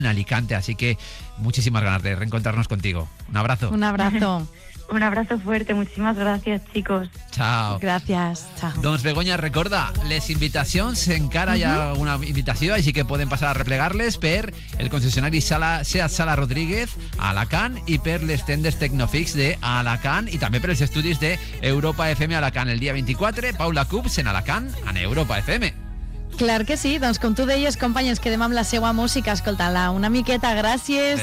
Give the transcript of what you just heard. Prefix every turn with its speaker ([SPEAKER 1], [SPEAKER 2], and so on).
[SPEAKER 1] en Alicante, así que muchísimas ganas de reencontrarnos contigo. Un abrazo.
[SPEAKER 2] Un abrazo.
[SPEAKER 3] Un abrazo fuerte, muchísimas gracias, chicos.
[SPEAKER 1] Ciao.
[SPEAKER 2] Gràcies, ciao.
[SPEAKER 1] Doncs Begoña, recorda, les invitacions, encara hi ha alguna invitació, així que poden passar a replegar-les per el concessionari Seat Sala Rodríguez a Alacant i per les tendes Tecnofix de Alacant i també per els estudis de Europa FM Alacant. El dia 24, Paula Cubs en Alacant, en Europa FM.
[SPEAKER 2] Clar que sí, doncs com tu deies, company, ens quedem amb la seva música, escoltant-la una miqueta, gràcies.